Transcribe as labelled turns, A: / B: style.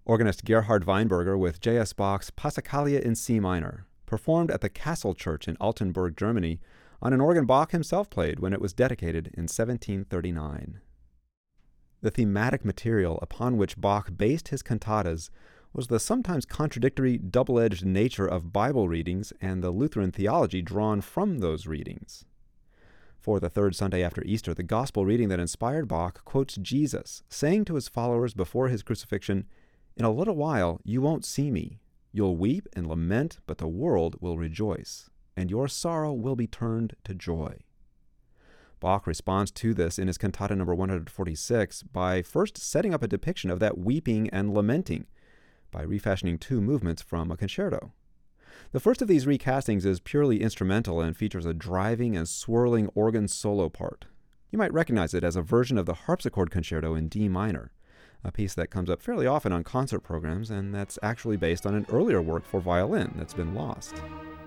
A: Organist Gerhard Weinberger with J.S. Bach's Passacaglia in C minor, performed at the Castle Church in Altenburg, Germany, on an organ Bach himself played when it was dedicated in 1739. The thematic material upon which Bach based his cantatas was the sometimes contradictory, double-edged nature of Bible readings and the Lutheran theology drawn from those readings. For the third Sunday after Easter, the gospel reading that inspired Bach quotes Jesus, saying to his followers before his crucifixion, "In a little while you won't see me. You'll weep and lament, but the world will rejoice, and your sorrow will be turned to joy." Bach responds to this in his cantata number 146 by first setting up a depiction of that weeping and lamenting by refashioning two movements from a concerto. The first of these recastings is purely instrumental and features a driving and swirling organ solo part. You might recognize it as a version of the harpsichord concerto in D minor, a piece that comes up fairly often on concert programs and that's actually based on an earlier work for violin that's been lost.